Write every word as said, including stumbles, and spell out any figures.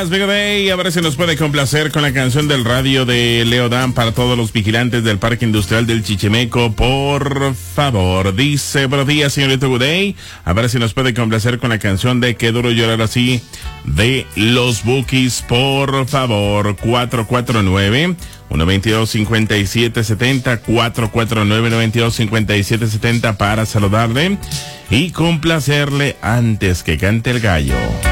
Big Day, a ver si nos puede complacer con la canción del radio de Leo Dan para todos los vigilantes del Parque Industrial del Chichimeco, por favor. Dice, buenos días, señorito Good, a ver si nos puede complacer con la canción de Qué duro llorar así de los Bukis, por favor. cuatro cuatro nueve, uno dos dos, cinco siete siete cero, cuatro cuatro nueve, uno dos dos, cinco siete siete cero para saludarle y complacerle antes que cante el gallo.